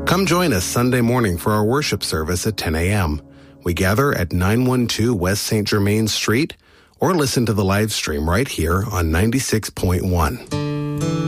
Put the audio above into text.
Come join us Sunday morning for our worship service at 10 a.m. We gather at 912 West St. Germain Street, or listen to the live stream right here on 96.1.